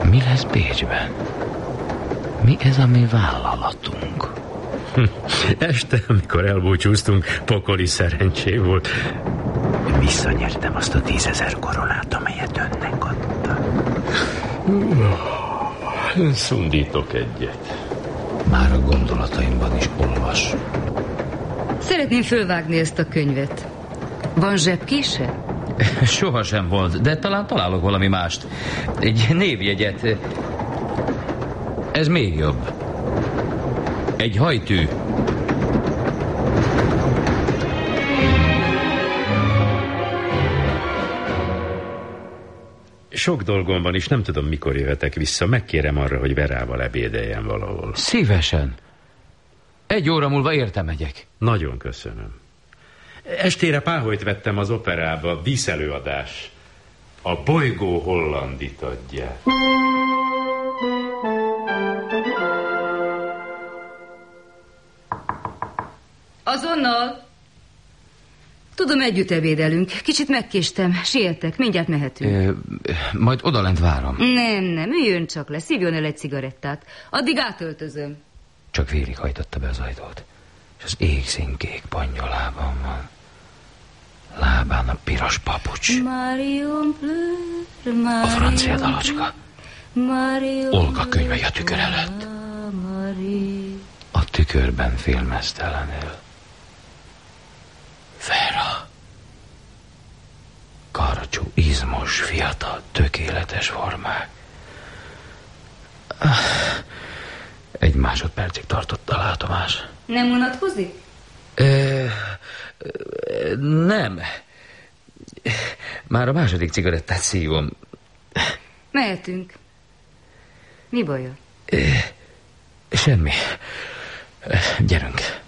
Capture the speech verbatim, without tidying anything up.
Mi lesz Bécsben? Mi ez a mi vállalatunk? Hm. Este, amikor elbúcsúztunk, pokoli szerencsé volt. Visszanyertem azt a tízezer koronát, amelyet önnek adtam. Szundítok egyet. Már a gondolataimban is olvas. Szeretném fölvágni ezt a könyvet. Van zsebkése? Soha sem volt, de talán találok valami mást. Egy névjegyet. Ez még jobb. Egy hajtű. Sok dolgom van, és nem tudom, mikor jöhetek vissza. Megkérem arra, hogy Verával ebédeljen valahol. Szívesen. Egy óra múlva érte megyek. Nagyon köszönöm. Estére páholyt vettem az operába, díszelőadás. A bolygó hollandit adja. Azonnal! Tudom, együtt ebédelünk. Kicsit megkéstem, sietek, mindjárt mehetünk. Ö, majd odalent várom. Nem, nem, üljön csak le, szívjon el egy cigarettát. Addig átöltözöm. Csak végighajtotta be az ajtót, és az égszínkék pannyolában van. Lábán a piros papucs. A francia dalocska. Olga könyvei a tükör előtt. A tükörben félmeztelenül. Vera. Karcsú, izmos, fiatal, tökéletes formák. Egy másodpercig tartott a látomás. Nem unatkozik? Ö, nem. Már a második cigarettát szívom. Mehetünk. Mi baja? Semmi. Gyerünk.